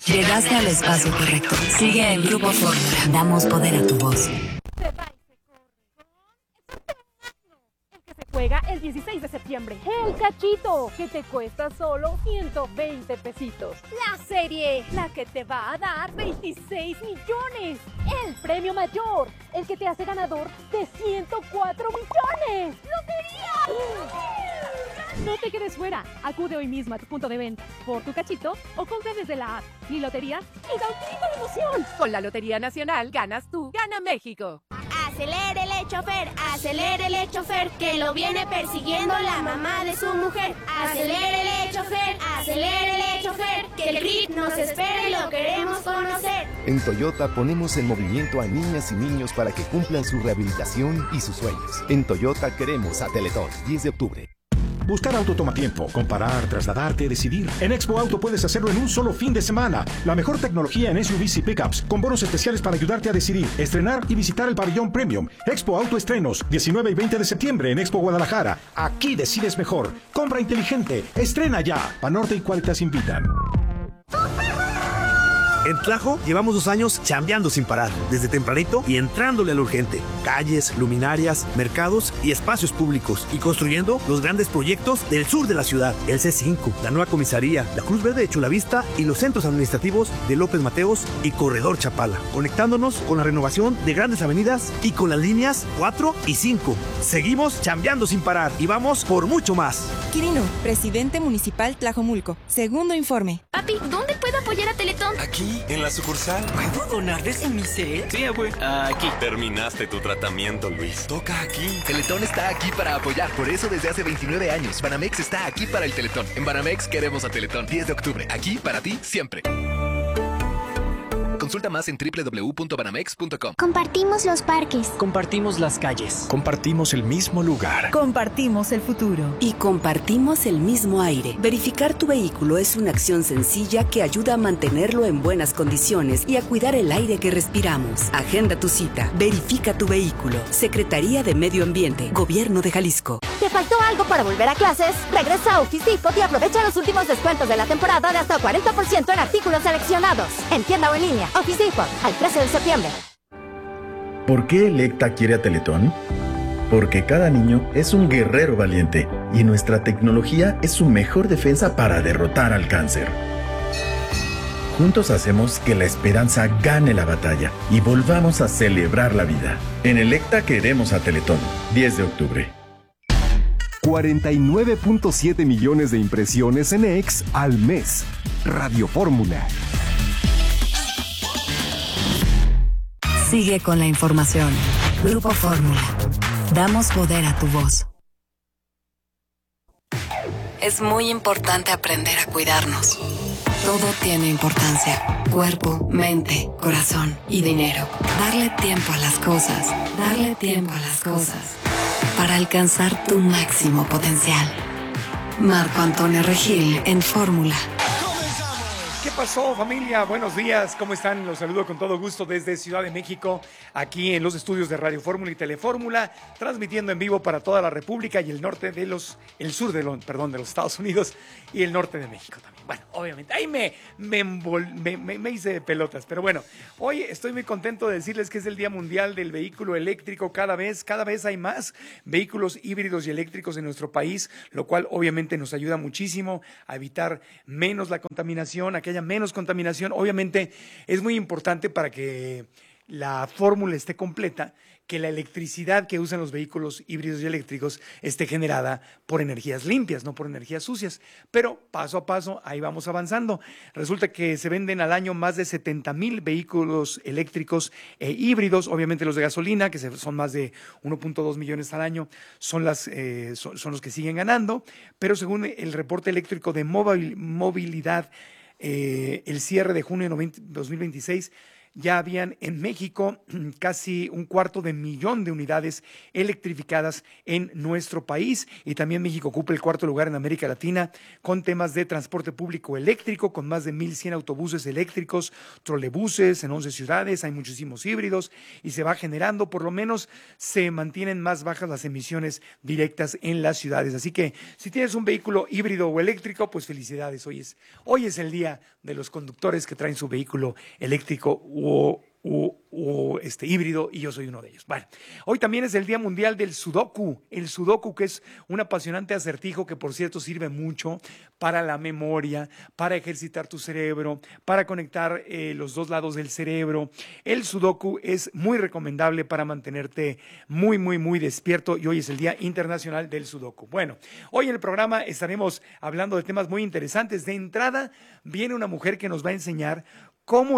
Llegaste al espacio correcto. Sigue el Grupo Fórmula. Damos poder a tu voz. Juega el 16 de septiembre. El cachito, que te cuesta solo 120 pesitos. La serie, la que te va a dar 26 millones. El premio mayor, el que te hace ganador de 104 millones. ¡Lotería! No te quedes fuera. Acude hoy mismo a tu punto de venta por tu cachito o compra desde la app Mi Lotería y da un grito de emoción. Con la Lotería Nacional ganas tú, gana México. Acelérele chofer, que lo viene persiguiendo la mamá de su mujer. Acelérele chofer, que el grip nos espera y lo queremos conocer. En Toyota ponemos en movimiento a niñas y niños para que cumplan su rehabilitación y sus sueños. En Toyota queremos a Teletón, 10 de octubre. Buscar auto toma tiempo, comparar, trasladarte, decidir. En Expo Auto puedes hacerlo en un solo fin de semana. La mejor tecnología en SUVs y pickups, con bonos especiales para ayudarte a decidir, estrenar y visitar el pabellón Premium. Expo Auto Estrenos, 19 y 20 de septiembre en Expo Guadalajara. Aquí decides mejor. Compra inteligente. Estrena ya. Banorte y Qualitas invitan. En Tlajo llevamos 2 años chambeando sin parar, desde tempranito y entrándole a lo urgente. Calles, luminarias, mercados y espacios públicos. Y construyendo los grandes proyectos del sur de la ciudad. El C5, la nueva comisaría, la Cruz Verde de Chulavista y los centros administrativos de López Mateos y Corredor Chapala. Conectándonos con la renovación de grandes avenidas y con las líneas 4 y 5. Seguimos chambeando sin parar y vamos por mucho más. Quirino, presidente municipal Tlajomulco. Segundo informe. Papi, ¿dónde puedo apoyar a Teletón? Aquí, en la sucursal. ¿Puedo donar desde mi cel? Sí, abue. Aquí. Terminaste tu tratamiento, Luis. Toca aquí. Teletón está aquí para apoyar. Por eso desde hace 29 años, Banamex está aquí para el Teletón. En Banamex queremos a Teletón. 10 de octubre. Aquí para ti, siempre. Consulta más en www.banamex.com. Compartimos los parques. Compartimos las calles. Compartimos el mismo lugar. Compartimos el futuro. Y compartimos el mismo aire. Verificar tu vehículo es una acción sencilla que ayuda a mantenerlo en buenas condiciones y a cuidar el aire que respiramos. Agenda tu cita. Verifica tu vehículo. Secretaría de Medio Ambiente. Gobierno de Jalisco. ¿Te faltó algo para volver a clases? Regresa a Office Depot y aprovecha los últimos descuentos de la temporada de hasta 40% en artículos seleccionados. En tienda o en línea. Office Depot, al 13 de septiembre. ¿Por qué Electa quiere a Teletón? Porque cada niño es un guerrero valiente y nuestra tecnología es su mejor defensa para derrotar al cáncer. Juntos hacemos que la esperanza gane la batalla y volvamos a celebrar la vida. En Electa queremos a Teletón, 10 de octubre. 49.7 millones de impresiones en X al mes. Radio Fórmula. Sigue con la información. Grupo Fórmula. Damos poder a tu voz. Es muy importante aprender a cuidarnos. Todo tiene importancia. Cuerpo, mente, corazón y dinero. Darle tiempo a las cosas. Darle tiempo a las cosas. Para alcanzar tu máximo potencial. Marco Antonio Regil en Fórmula. ¿Qué pasó, familia? Buenos días, ¿cómo están? Los saludo con todo gusto desde Ciudad de México, aquí en los estudios de Radio Fórmula y Telefórmula, transmitiendo en vivo para toda la República y el sur de los Estados Unidos y el norte de México también. Bueno, obviamente, ahí me hice de pelotas, pero bueno, hoy estoy muy contento de decirles que es el Día Mundial del Vehículo Eléctrico. Cada vez hay más vehículos híbridos y eléctricos en nuestro país, lo cual obviamente nos ayuda muchísimo a evitar menos la contaminación, a que haya menos contaminación. Obviamente es muy importante para que la fórmula esté completa, que la electricidad que usan los vehículos híbridos y eléctricos esté generada por energías limpias, no por energías sucias. Pero paso a paso ahí vamos avanzando. Resulta que se venden al año más de 70,000 vehículos eléctricos e híbridos. Obviamente los de gasolina, que son más de 1.2 millones al año, son los que siguen ganando. Pero según el reporte eléctrico de movilidad, el cierre de junio de 2026, ya habían en México casi 250,000 de unidades electrificadas en nuestro país, y también México ocupa el 4º lugar en América Latina con temas de transporte público eléctrico, con más de 1,100 autobuses eléctricos, trolebuses en 11 ciudades, hay muchísimos híbridos y se va generando, por lo menos se mantienen más bajas las emisiones directas en las ciudades. Así que si tienes un vehículo híbrido o eléctrico, pues felicidades, hoy es el día de los conductores que traen su vehículo eléctrico o híbrido, y yo soy uno de ellos. Bueno, hoy también es el Día Mundial del Sudoku, el Sudoku, que es un apasionante acertijo que, por cierto, sirve mucho para la memoria, para ejercitar tu cerebro, para conectar los dos lados del cerebro. El Sudoku es muy recomendable para mantenerte muy, muy, muy despierto, y hoy es el Día Internacional del Sudoku. Bueno, hoy en el programa estaremos hablando de temas muy interesantes. De entrada, viene una mujer que nos va a enseñar cómo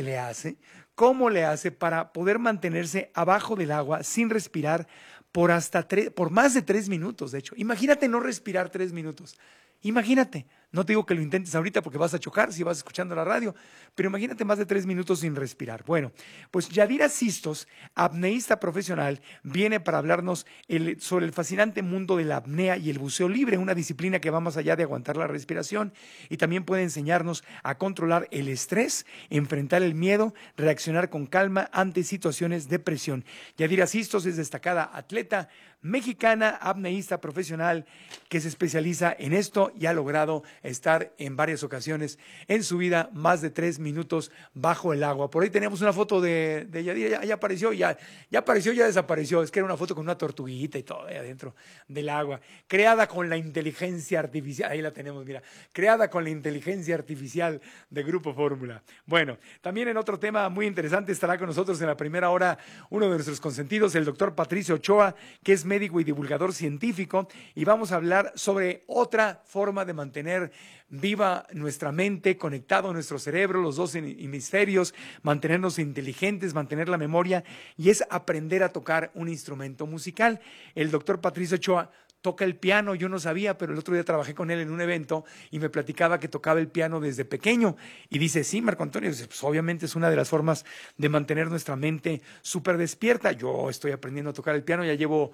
le hace para poder mantenerse abajo del agua sin respirar por más de 3 minutos, de hecho. Imagínate no respirar 3 minutos. Imagínate, no te digo que lo intentes ahorita porque vas a chocar si vas escuchando la radio, pero imagínate más de 3 minutos sin respirar. Bueno, pues Yadira Sistos, apneísta profesional, viene para hablarnos sobre el fascinante mundo de la apnea y el buceo libre, una disciplina que va más allá de aguantar la respiración, y también puede enseñarnos a controlar el estrés, enfrentar el miedo, reaccionar con calma ante situaciones de presión. Yadira Sistos es destacada atleta mexicana, apneísta profesional que se especializa en esto y ha logrado estar en varias ocasiones en su vida más de 3 minutos bajo el agua. Por ahí tenemos una foto de Yadira, ya apareció, ya desapareció. Es que era una foto con una tortuguita y todo ahí adentro del agua, creada con la inteligencia artificial. Ahí la tenemos, mira, creada con la inteligencia artificial de Grupo Fórmula. Bueno, también en otro tema muy interesante estará con nosotros en la primera hora uno de nuestros consentidos, el doctor Patricio Ochoa, que es médico y divulgador científico, y vamos a hablar sobre otra forma de mantener viva nuestra mente, conectado a nuestro cerebro, los dos hemisferios, mantenernos inteligentes, mantener la memoria, y es aprender a tocar un instrumento musical. El doctor Patricio Ochoa toca el piano, yo no sabía, pero el otro día trabajé con él en un evento y me platicaba que tocaba el piano desde pequeño, y dice, sí, Marco Antonio, pues obviamente es una de las formas de mantener nuestra mente súper despierta. Yo estoy aprendiendo a tocar el piano, ya llevo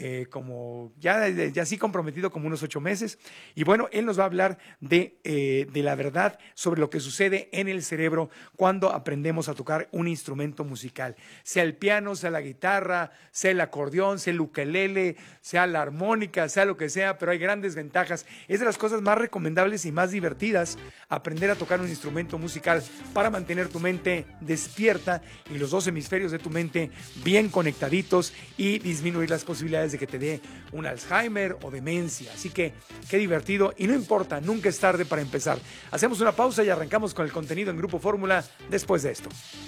ya sí comprometido como unos 8 meses, y bueno, él nos va a hablar de la verdad sobre lo que sucede en el cerebro cuando aprendemos a tocar un instrumento musical, sea el piano, sea la guitarra, sea el acordeón, sea el ukelele, sea la armónica, sea lo que sea, pero hay grandes ventajas. Es de las cosas más recomendables y más divertidas aprender a tocar un instrumento musical para mantener tu mente despierta y los dos hemisferios de tu mente bien conectaditos y disminuir las posibilidades de que te dé un Alzheimer o demencia. Así que qué divertido, y no importa, nunca es tarde para empezar. Hacemos una pausa y arrancamos con el contenido en Grupo Fórmula después de esto.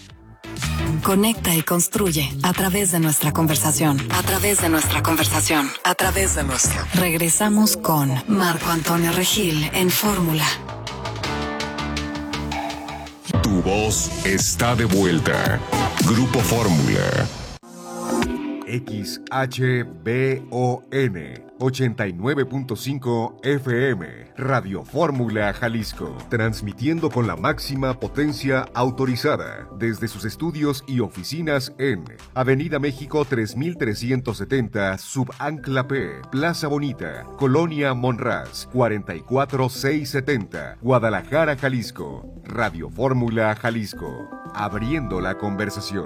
Conecta y construye a través de nuestra conversación. Regresamos con Marco Antonio Regil en Fórmula. Tu voz está de vuelta. Grupo Fórmula. XHBON 89.5 FM, Radio Fórmula Jalisco, transmitiendo con la máxima potencia autorizada desde sus estudios y oficinas en Avenida México 3370, Subancla P, Plaza Bonita, Colonia Monraz, 44670, Guadalajara, Jalisco. Radio Fórmula Jalisco, abriendo la conversación.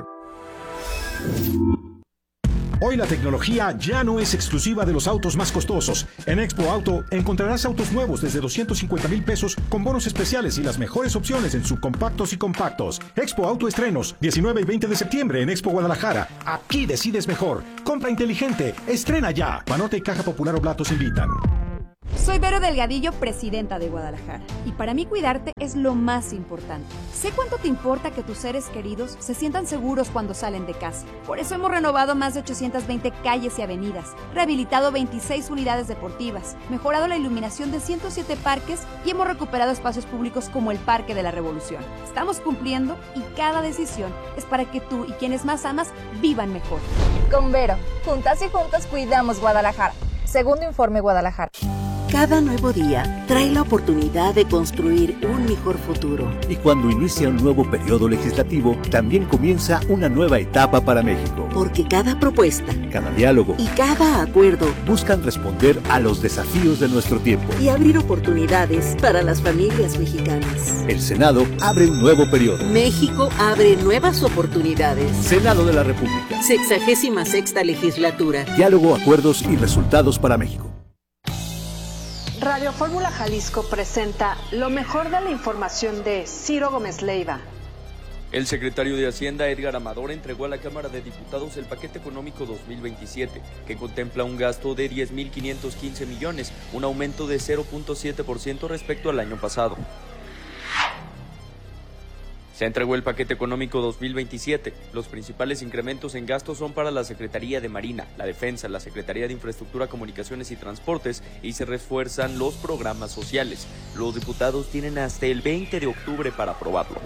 Hoy la tecnología ya no es exclusiva de los autos más costosos. En Expo Auto encontrarás autos nuevos desde 250,000 pesos con bonos especiales y las mejores opciones en subcompactos y compactos. Expo Auto estrenos, 19 y 20 de septiembre en Expo Guadalajara. Aquí decides mejor. Compra inteligente. Estrena ya. Banorte y Caja Popular Oblatos invitan. Soy Vero Delgadillo, presidenta de Guadalajara, y para mí cuidarte es lo más importante. Sé cuánto te importa que tus seres queridos se sientan seguros cuando salen de casa. Por eso hemos renovado más de 820 calles y avenidas, rehabilitado 26 unidades deportivas, mejorado la iluminación de 107 parques y hemos recuperado espacios públicos como el Parque de la Revolución. Estamos cumpliendo y cada decisión es para que tú y quienes más amas vivan mejor. Con Vero, juntas y juntos cuidamos Guadalajara. Segundo Informe Guadalajara. Cada nuevo día trae la oportunidad de construir un mejor futuro. Y cuando inicia un nuevo periodo legislativo, también comienza una nueva etapa para México. Porque cada propuesta, cada diálogo y cada acuerdo buscan responder a los desafíos de nuestro tiempo y abrir oportunidades para las familias mexicanas. El Senado abre un nuevo periodo. México abre nuevas oportunidades. Senado de la República. 66ª legislatura. Diálogo, acuerdos y resultados para México. Radio Fórmula Jalisco presenta lo mejor de la información de Ciro Gómez Leiva. El secretario de Hacienda, Edgar Amador, entregó a la Cámara de Diputados el paquete económico 2027, que contempla un gasto de 10.515 millones, un aumento de 0.7% respecto al año pasado. Se entregó el paquete económico 2027. Los principales incrementos en gastos son para la Secretaría de Marina, la Defensa, la Secretaría de Infraestructura, Comunicaciones y Transportes, y se refuerzan los programas sociales. Los diputados tienen hasta el 20 de octubre para aprobarlo.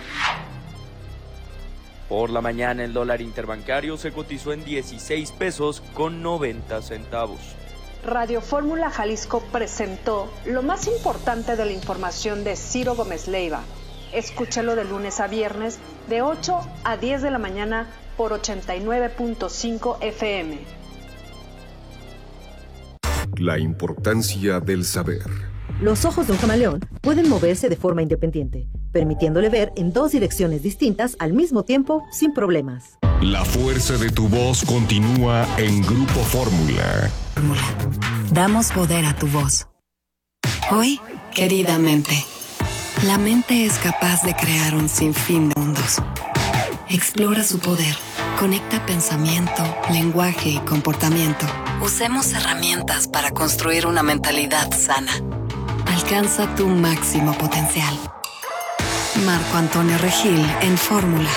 Por la mañana, el dólar interbancario se cotizó en 16 pesos con 90 centavos. Radio Fórmula Jalisco presentó lo más importante de la información de Ciro Gómez Leiva. Escúchalo de lunes a viernes de 8 a 10 de la mañana por 89.5 FM. La importancia del saber. Los ojos de un camaleón pueden moverse de forma independiente, permitiéndole ver en dos direcciones distintas al mismo tiempo sin problemas. La fuerza de tu voz continúa en Grupo Fórmula. Damos poder a tu voz. Hoy, queridamente. La mente es capaz de crear un sinfín de mundos. Explora su poder. Conecta pensamiento, lenguaje y comportamiento. Usemos herramientas para construir una mentalidad sana. Alcanza tu máximo potencial. Marco Antonio Regil en Fórmula.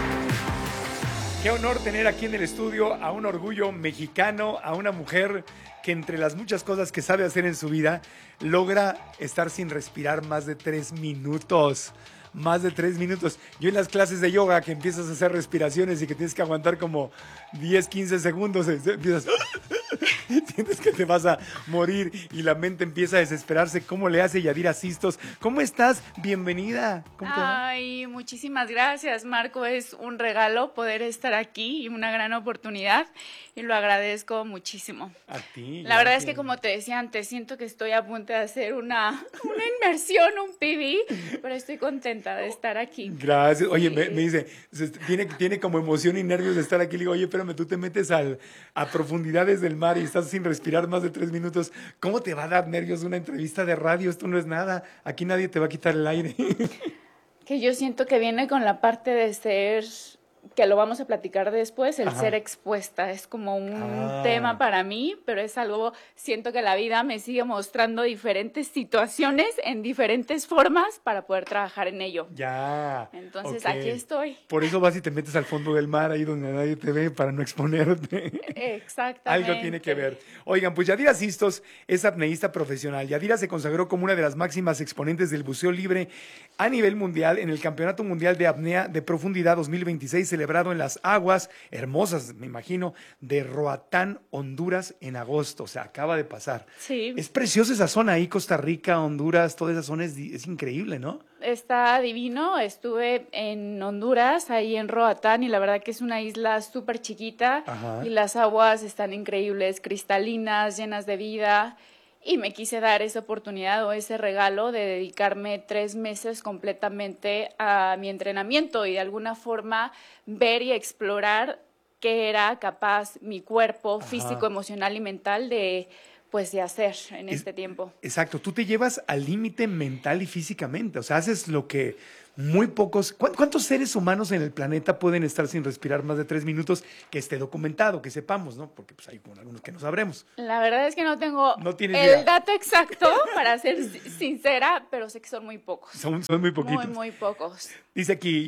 Qué honor tener aquí en el estudio a un orgullo mexicano, a una mujer que entre las muchas cosas que sabe hacer en su vida, logra estar sin respirar más de 3 minutos. Más de 3 minutos. Yo en las clases de yoga que empiezas a hacer respiraciones y que tienes que aguantar como 10, 15 segundos, empiezas... Sientes que te vas a morir y la mente empieza a desesperarse. ¿Cómo le hace Yadira Sistos? ¿Cómo estás? Bienvenida. ¿Cómo te va? Ay, muchísimas gracias, Marco. Es un regalo poder estar aquí y una gran oportunidad y lo agradezco muchísimo. A ti. La verdad es que, como te decía antes, siento que estoy a punto de hacer una inmersión, un PV, pero estoy contenta de estar aquí. Gracias. Oye, me dice, tiene como emoción y nervios de estar aquí. Le digo, oye, espérame, tú te metes a profundidades del mar y estás sin respirar más de 3 minutos. ¿Cómo te va a dar nervios una entrevista de radio? Esto no es nada. Aquí nadie te va a quitar el aire. Que yo siento que viene con la parte de ser, que lo vamos a platicar después, el ser expuesta. Es como un tema para mí, pero es algo, siento que la vida me sigue mostrando diferentes situaciones en diferentes formas para poder trabajar en ello. Ya. Entonces, aquí estoy. Por eso vas y te metes al fondo del mar, ahí donde nadie te ve, para no exponerte. Exactamente. Algo tiene que ver. Oigan, pues Yadira Sistos es apneísta profesional. Yadira se consagró como una de las máximas exponentes del buceo libre a nivel mundial en el Campeonato Mundial de Apnea de Profundidad 2026, celebrado en las aguas hermosas, me imagino, de Roatán, Honduras, en agosto. O sea, acaba de pasar. Sí. Es preciosa esa zona ahí, Costa Rica, Honduras, toda esa zona es increíble, ¿no? Está divino. Estuve en Honduras, ahí en Roatán, y la verdad que es una isla súper chiquita. Ajá. Y las aguas están increíbles, cristalinas, llenas de vida. Y me quise dar esa oportunidad o ese regalo de dedicarme 3 meses completamente a mi entrenamiento y de alguna forma ver y explorar qué era capaz mi cuerpo físico, emocional y mental de hacer en este tiempo. Exacto, tú te llevas al límite mental y físicamente, o sea, haces lo que muy pocos... ¿Cuántos seres humanos en el planeta pueden estar sin respirar más de 3 minutos? Que esté documentado, que sepamos, ¿no? Porque pues hay algunos que no sabremos. La verdad es que no tengo idea. Dato exacto, para ser sincera, pero sé que son muy pocos. Son muy poquitos. Muy pocos. Dice aquí,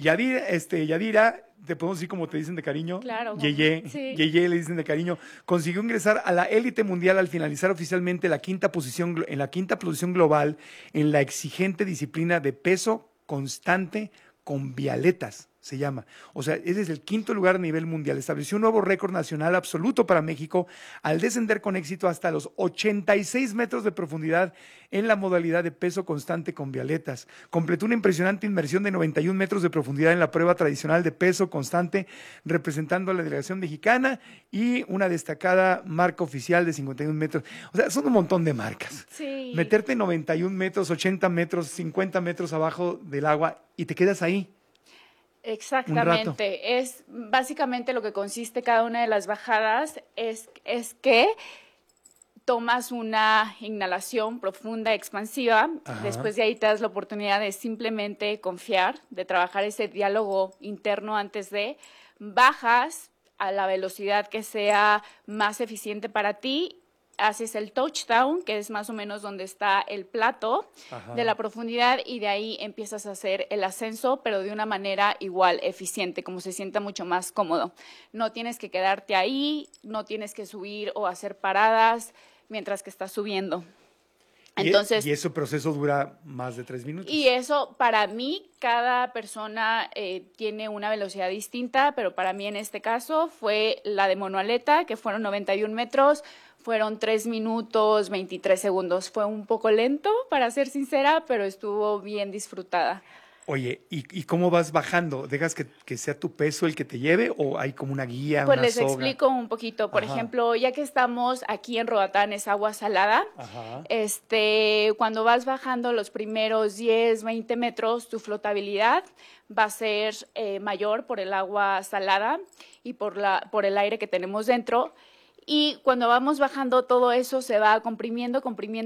Yadira, te podemos decir como te dicen de cariño. Claro. Yeye, sí. Yeye le dicen de cariño. Consiguió ingresar a la élite mundial al finalizar oficialmente en la quinta posición global en la exigente disciplina de peso constante con vialetas. se llama. O sea, ese es el 5º lugar a nivel mundial. Estableció un nuevo récord nacional absoluto para México al descender con éxito hasta los 86 metros de profundidad en la modalidad de peso constante con Violetas. Completó una impresionante inmersión de 91 metros de profundidad en la prueba tradicional de peso constante, representando a la delegación mexicana, y una destacada marca oficial de 51 metros. O sea, son un montón de marcas. Sí. Meterte 91 metros, 80 metros, 50 metros abajo del agua y te quedas ahí. Exactamente, es básicamente lo que consiste cada una de las bajadas, es que tomas una inhalación profunda, expansiva. Ajá. Después de ahí te das la oportunidad de simplemente confiar, de trabajar ese diálogo interno antes de bajas a la velocidad que sea más eficiente para ti. Haces el touchdown, que es más o menos donde está el plato. Ajá. De la profundidad, y de ahí empiezas a hacer el ascenso, pero de una manera igual eficiente, como se sienta mucho más cómodo. No tienes que quedarte ahí, no tienes que subir o hacer paradas mientras que estás subiendo. Entonces, y ese proceso dura más de 3 minutos. Y eso, para mí, cada persona tiene una velocidad distinta, pero para mí en este caso fue la de monoaleta, que fueron 91 metros, fueron 3 minutos 23 segundos. Fue un poco lento, para ser sincera, pero estuvo bien disfrutada. Oye, ¿y cómo vas bajando? ¿Dejas que sea tu peso el que te lleve o hay como una guía, pues una les soga? Explico un poquito. Por Ajá. ejemplo, ya que estamos aquí en Roatán, es agua salada. Ajá. Cuando vas bajando los primeros 10, 20 metros, tu flotabilidad va a ser mayor por el agua salada y por el aire que tenemos dentro. Y cuando vamos bajando, todo eso se va comprimiendo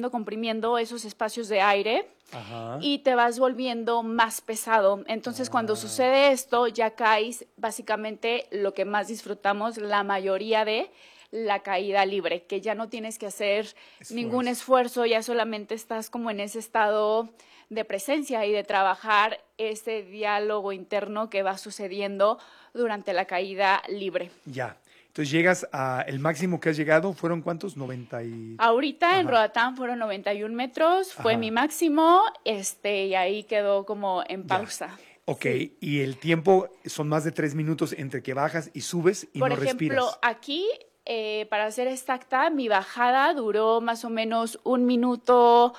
esos espacios de aire. Ajá. Y te vas volviendo más pesado. Entonces, cuando sucede esto, ya caes básicamente lo que más disfrutamos, la mayoría de la caída libre, que ya no tienes que hacer ningún esfuerzo, ya solamente estás como en ese estado de presencia y de trabajar ese diálogo interno que va sucediendo durante la caída libre. Ya. Entonces llegas a el máximo que has llegado, ¿fueron cuántos? 90 y... Ahorita Ajá. en Roatán fueron 91 metros, fue Ajá. mi máximo, y ahí quedó como en pausa. Ya. Ok, sí. Y el tiempo son más de 3 minutos entre que bajas y subes y Por no ejemplo, respiras. aquí, para ser exacta, mi bajada duró más o menos 1 minuto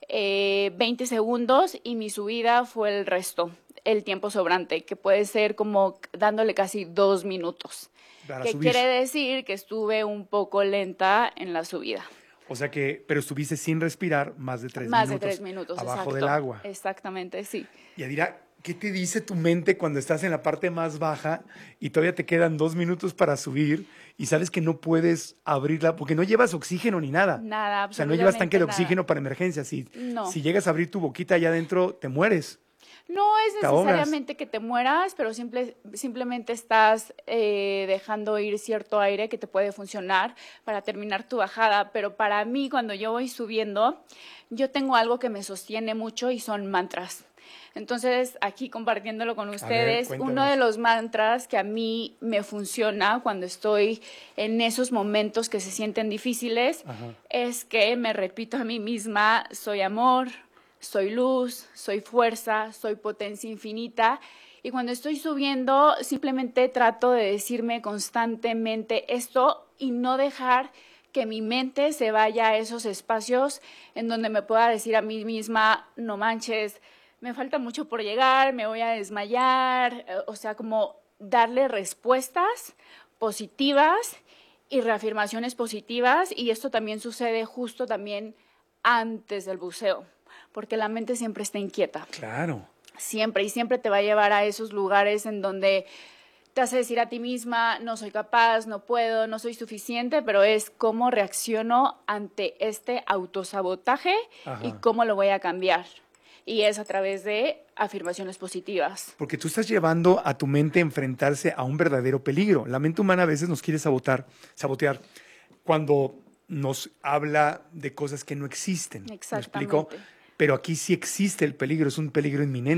20 segundos y mi subida fue el resto, el tiempo sobrante, que puede ser como dándole casi 2 minutos. Que quiere decir que estuve un poco lenta en la subida. O sea que, pero estuviste sin respirar más de 3 minutos. Más de 3 minutos, abajo exacto. del agua. Exactamente, sí. Y Adira, ¿qué te dice tu mente cuando estás en la parte más baja y todavía te quedan 2 minutos para subir y sabes que no puedes abrirla porque no llevas oxígeno ni nada? Nada, absolutamente. O sea, no llevas tanque de oxígeno para emergencias. Si llegas a abrir tu boquita allá adentro, te mueres. No es necesariamente que te mueras, pero simplemente estás dejando ir cierto aire que te puede funcionar para terminar tu bajada. Pero para mí, cuando yo voy subiendo, yo tengo algo que me sostiene mucho y son mantras. Entonces, aquí compartiéndolo con ustedes, uno de los mantras que a mí me funciona cuando estoy en esos momentos que se sienten difíciles, Ajá. es que me repito a mí misma: soy amor, soy luz, soy fuerza, soy potencia infinita. Y cuando estoy subiendo, simplemente trato de decirme constantemente esto y no dejar que mi mente se vaya a esos espacios en donde me pueda decir a mí misma: no manches, me falta mucho por llegar, me voy a desmayar. O sea, como darle respuestas positivas y reafirmaciones positivas. Y esto también sucede justo también antes del buceo, porque la mente siempre está inquieta. Claro. Siempre, y siempre te va a llevar a esos lugares en donde te hace decir a ti misma: no soy capaz, no puedo, no soy suficiente, pero es cómo reacciono ante este autosabotaje. Ajá. Y cómo lo voy a cambiar. Y es a través de afirmaciones positivas. Porque tú estás llevando a tu mente a enfrentarse a un verdadero peligro. La mente humana a veces nos quiere sabotear cuando nos habla de cosas que no existen. Exactamente. ¿Me explico? Pero aquí sí existe el peligro, es un peligro inminente.